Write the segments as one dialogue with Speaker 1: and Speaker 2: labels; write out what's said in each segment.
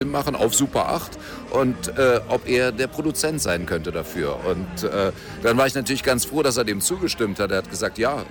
Speaker 1: machen auf Super 8 und ob er der Produzent sein könnte dafür. Und dann war ich natürlich ganz froh, dass er dem zugestimmt hat. Er hat gesagt, ja,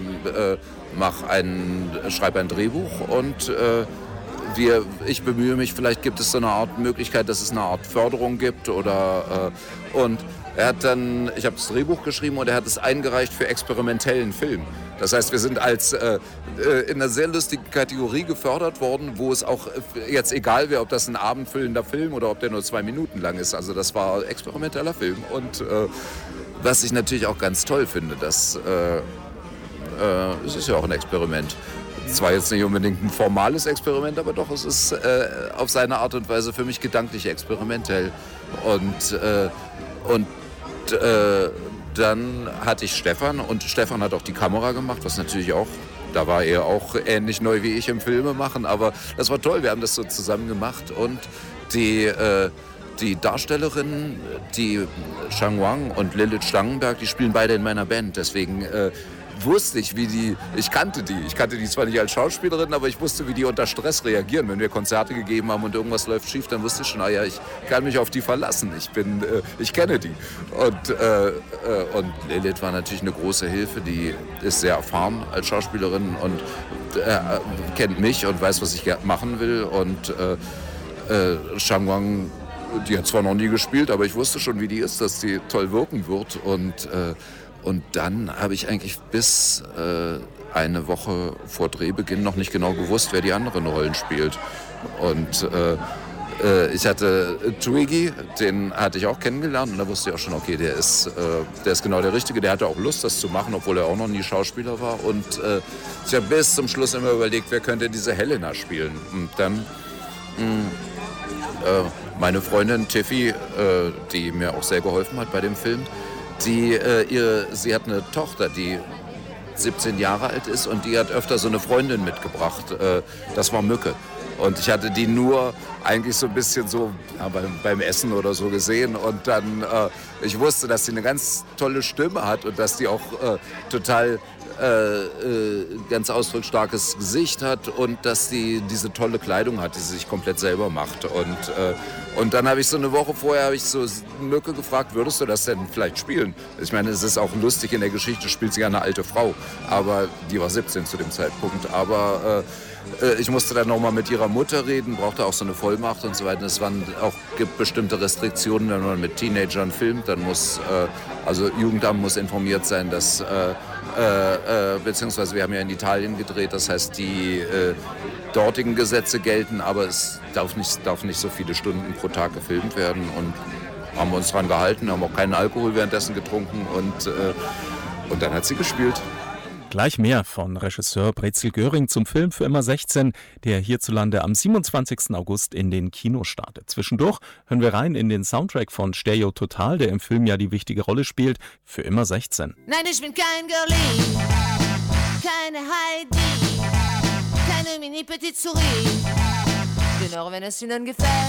Speaker 1: schreib ein Drehbuch und ich bemühe mich, vielleicht gibt es so eine Art Möglichkeit, dass es eine Art Förderung gibt und ich habe das Drehbuch geschrieben und er hat es eingereicht für experimentellen Film. Das heißt, wir sind in einer sehr lustigen Kategorie gefördert worden, wo es auch jetzt egal wäre, ob das ein abendfüllender Film oder ob der nur 2 Minuten lang ist. Also das war experimenteller Film und was ich natürlich auch ganz toll finde, es ist ja auch ein Experiment. Zwar jetzt nicht unbedingt ein formales Experiment, aber doch, es ist auf seine Art und Weise für mich gedanklich experimentell. Und dann hatte ich Stefan und Stefan hat auch die Kamera gemacht, was natürlich auch, da war er auch ähnlich neu wie ich im Filme machen, aber das war toll, wir haben das so zusammen gemacht und die Darstellerinnen, die Shang Wang und Lilith Stangenberg, die spielen beide in meiner Band, deswegen wusste ich, ich kannte die zwar nicht als Schauspielerin, aber ich wusste, wie die unter Stress reagieren. Wenn wir Konzerte gegeben haben und irgendwas läuft schief, dann wusste ich schon, ich kann mich auf die verlassen. Ich kenne die. Und Lilith war natürlich eine große Hilfe, die ist sehr erfahren als Schauspielerin und kennt mich und weiß, was ich machen will. Und Shang Wang, die hat zwar noch nie gespielt, aber ich wusste schon, wie die ist, dass die toll wirken wird. Und dann habe ich eigentlich bis eine Woche vor Drehbeginn noch nicht genau gewusst, wer die anderen Rollen spielt. Und ich hatte Twiggy, den hatte ich auch kennengelernt und da wusste ich auch schon, okay, der ist genau der Richtige. Der hatte auch Lust, das zu machen, obwohl er auch noch nie Schauspieler war. Und ich habe bis zum Schluss immer überlegt, wer könnte diese Helena spielen. Und dann meine Freundin Tiffy, die mir auch sehr geholfen hat bei dem Film, sie hat eine Tochter, die 17 Jahre alt ist und die hat öfter so eine Freundin mitgebracht. Das war Mücke. Und ich hatte die nur eigentlich so ein bisschen so beim Essen oder so gesehen. Und dann, ich wusste, dass sie eine ganz tolle Stimme hat und dass die auch total ganz ausdrucksstarkes Gesicht hat und dass die diese tolle Kleidung hat, die sie sich komplett selber macht. Und dann habe ich so eine Woche vorher so Mücke gefragt, würdest du das denn vielleicht spielen? Ich meine, es ist auch lustig, in der Geschichte spielt sie ja eine alte Frau, aber die war 17 zu dem Zeitpunkt. Aber ich musste dann nochmal mit ihrer Mutter reden, brauchte auch so eine Vollmacht und so weiter. Gibt bestimmte Restriktionen, wenn man mit Teenagern filmt, dann also Jugendamt muss informiert sein, dass beziehungsweise wir haben ja in Italien gedreht, das heißt die dortigen Gesetze gelten, aber es darf nicht so viele Stunden pro Tag gefilmt werden und haben uns dran gehalten, haben auch keinen Alkohol währenddessen getrunken und dann hat sie gespielt.
Speaker 2: Gleich mehr von Regisseur Brezel Göring zum Film Für immer 16, der hierzulande am 27. August in den Kinos startet. Zwischendurch hören wir rein in den Soundtrack von Stereo Total, der im Film ja die wichtige Rolle spielt, Für immer 16.
Speaker 3: Nein, ich bin kein Girlie, keine Heidi, keine Mini-Petite Souris. Genau, wenn es Ihnen gefällt,